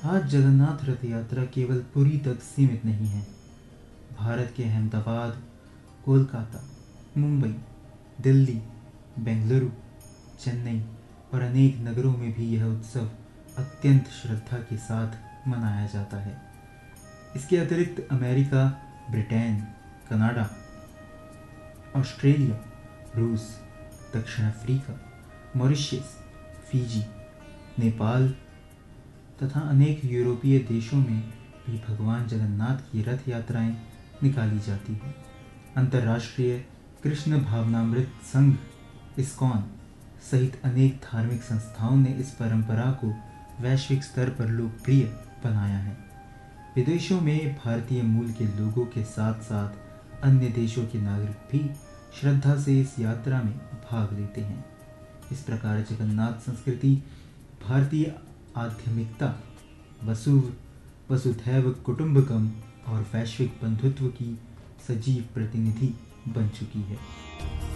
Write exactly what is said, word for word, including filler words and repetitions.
आज जगन्नाथ रथ यात्रा केवल पुरी तक सीमित नहीं है। भारत के अहमदाबाद, कोलकाता, मुंबई, दिल्ली, बेंगलुरु, चेन्नई और अनेक नगरों में भी यह उत्सव अत्यंत श्रद्धा के साथ मनाया जाता है। इसके अतिरिक्त अमेरिका, ब्रिटेन, कनाडा, ऑस्ट्रेलिया, रूस, दक्षिण अफ्रीका, मॉरिशस, फिजी, नेपाल तथा अनेक यूरोपीय देशों में भी भगवान जगन्नाथ की रथ यात्राएं निकाली जाती हैं। अंतर्राष्ट्रीय कृष्ण भावनामृत संघ इस्कॉन सहित अनेक धार्मिक संस्थाओं ने इस परंपरा को वैश्विक स्तर पर लोकप्रिय बनाया है। विदेशों में भारतीय मूल के लोगों के साथ साथ अन्य देशों के नागरिक भी श्रद्धा से इस यात्रा में भाग लेते हैं। इस प्रकार जगन्नाथ संस्कृति भारतीय आध्यात्मिकता, वसुव वसुधैव कुटुंबकम और वैश्विक बंधुत्व की सजीव प्रतिनिधि बन चुकी है।